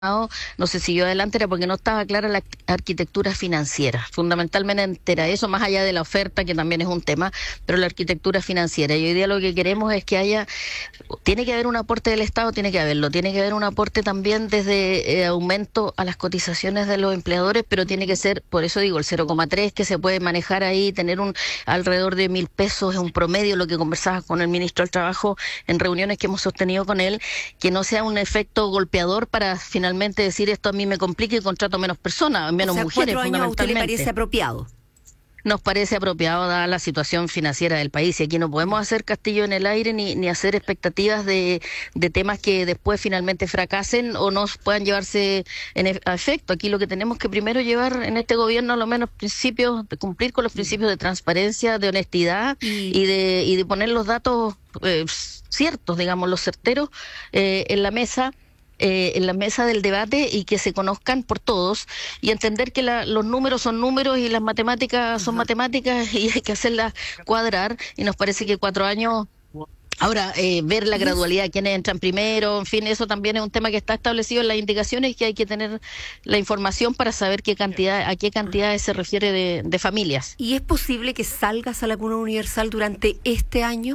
no se siguió adelante era porque no estaba clara la arquitectura financiera, fundamentalmente era eso, más allá de la oferta, que también es un tema, pero la arquitectura financiera. Y hoy día lo que queremos es que tiene que haber un aporte del Estado, tiene que haber un aporte también desde aumento a las cotizaciones de los empleadores, pero tiene que ser, por eso digo, el 0,3 que se puede manejar ahí, tener alrededor de 1.000 pesos, es un promedio, lo que conversaba con el ministro del Trabajo en reuniones que hemos sostenido con él, que no sea un efecto golpeador para finalmente decir esto a mí me complica y contrato menos personas, menos mujeres. 4 años a usted le parece apropiado. Nos parece apropiado dada la situación financiera del país, y aquí no podemos hacer castillo en el aire ni hacer expectativas de temas que después finalmente fracasen o no puedan llevarse a efecto. Aquí lo que tenemos que primero llevar en este gobierno, a lo menos principios, de cumplir con los principios de transparencia, de honestidad y de poner los datos ciertos, digamos, los certeros en la mesa del debate, y que se conozcan por todos, y entender que los números son números y las matemáticas son matemáticas, y hay que hacerlas cuadrar, y nos parece que 4 años. Ahora, ver la gradualidad, quiénes entran primero, en fin, eso también es un tema que está establecido en las indicaciones, que hay que tener la información para saber a qué cantidades se refiere de familias. ¿Y es posible que salgas a la cuna universal durante este año?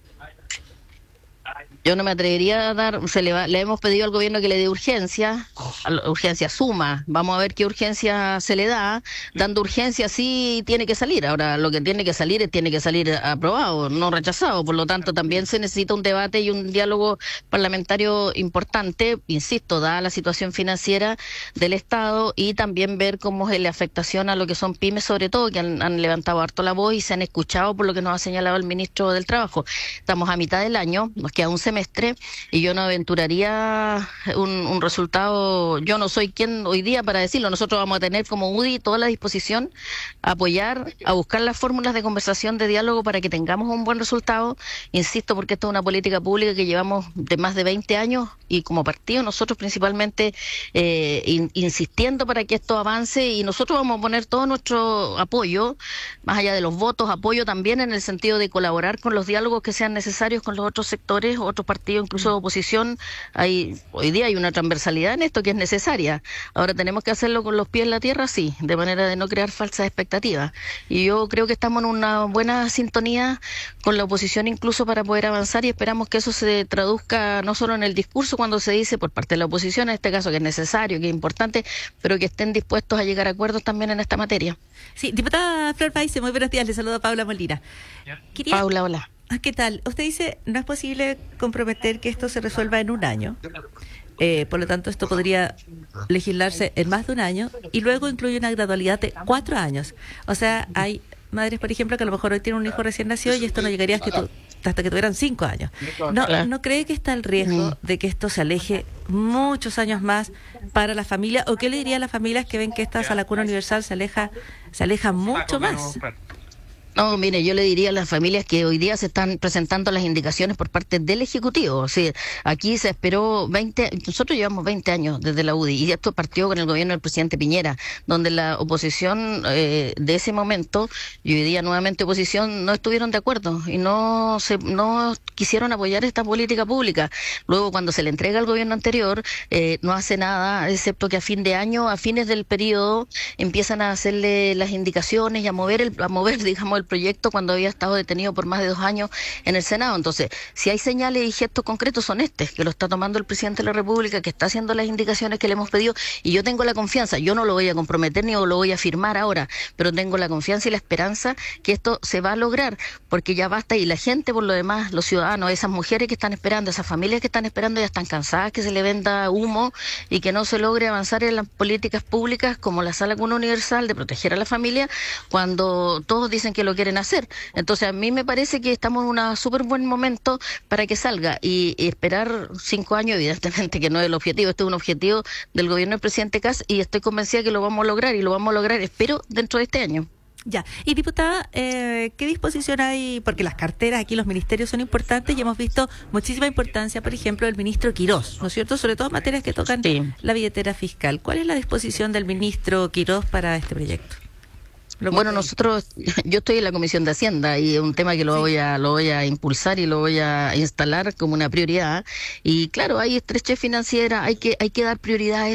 Yo no me atrevería a le hemos pedido al gobierno que le dé urgencia suma, vamos a ver qué urgencia se le da, dando urgencia sí tiene que salir, ahora lo que tiene que salir aprobado, no rechazado, por lo tanto también se necesita un debate y un diálogo parlamentario importante, insisto, dada la situación financiera del Estado, y también ver cómo es la afectación a lo que son pymes, sobre todo, que han levantado harto la voz y se han escuchado por lo que nos ha señalado el ministro del Trabajo. Estamos a mitad del año, nos queda un semestre, y yo no aventuraría un resultado. Yo no soy quien hoy día para decirlo. Nosotros vamos a tener como UDI toda la disposición a apoyar, a buscar las fórmulas de conversación, de diálogo, para que tengamos un buen resultado. Insisto, porque esto es una política pública que llevamos de más de 20 años, y como partido nosotros principalmente insistiendo para que esto avance, y nosotros vamos a poner todo nuestro apoyo, más allá de los votos, apoyo también en el sentido de colaborar con los diálogos que sean necesarios con los otros sectores, otros partidos, incluso de oposición. Hoy día hay una transversalidad en esto que es necesaria. Ahora tenemos que hacerlo con los pies en la tierra, sí, de manera de no crear falsas expectativas. Y yo creo que estamos en una buena sintonía con la oposición, incluso para poder avanzar, y esperamos que eso se traduzca no solo en el discurso cuando se dice por parte de la oposición, en este caso, que es necesario, que es importante, pero que estén dispuestos a llegar a acuerdos también en esta materia. Sí, diputada Flor Paise, muy buenos días, le saluda Paula Molina. Paula, hola. ¿Qué tal? Usted dice, no es posible comprometer que esto se resuelva en un año. Por lo tanto, esto podría legislarse en más de un año, y luego incluye una gradualidad de 4 años. O sea, hay madres, por ejemplo, que a lo mejor hoy tienen un hijo recién nacido, y esto no llegaría hasta que tuvieran 5 años. ¿No cree que está el riesgo de que esto se aleje muchos años más para la familia? ¿O qué le diría a las familias que ven que esta a la cuna universal se aleja mucho más? No, mire, yo le diría a las familias que hoy día se están presentando las indicaciones por parte del Ejecutivo. O sea, aquí se esperó nosotros llevamos 20 años desde la UDI, y esto partió con el gobierno del presidente Piñera, donde la oposición de ese momento, y hoy día nuevamente oposición, no estuvieron de acuerdo y no quisieron apoyar esta política pública. Luego, cuando se le entrega al gobierno anterior, no hace nada, excepto que a fin de año, a fines del periodo, empiezan a hacerle las indicaciones y a mover, digamos, el proyecto, cuando había estado detenido por más de 2 años en el Senado. Entonces, si hay señales y gestos concretos, son que lo está tomando el presidente de la República, que está haciendo las indicaciones que le hemos pedido, y yo tengo la confianza, yo no lo voy a comprometer ni lo voy a firmar ahora, pero tengo la confianza y la esperanza que esto se va a lograr, porque ya basta, y la gente, por lo demás, los ciudadanos, esas mujeres que están esperando, esas familias que están esperando, ya están cansadas que se le venda humo y que no se logre avanzar en las políticas públicas como la Sala Cuna Universal, de proteger a la familia, cuando todos dicen que lo quieren hacer. Entonces, a mí me parece que estamos en un súper buen momento para que salga, y esperar 5 años, evidentemente que no es el objetivo, este es un objetivo del gobierno del presidente Kast, y estoy convencida que lo vamos a lograr, y lo vamos a lograr, espero, dentro de este año. Ya, y diputada, ¿qué disposición hay? Porque las carteras aquí, los ministerios son importantes, y hemos visto muchísima importancia, por ejemplo, del ministro Quirós, ¿no es cierto? Sobre todo en materias que tocan la billetera fiscal. ¿Cuál es la disposición del ministro Quirós para este proyecto? Bueno, yo estoy en la Comisión de Hacienda y es un tema que lo voy a impulsar y lo voy a instalar como una prioridad. Y claro, hay estrechez financiera, hay que dar prioridad a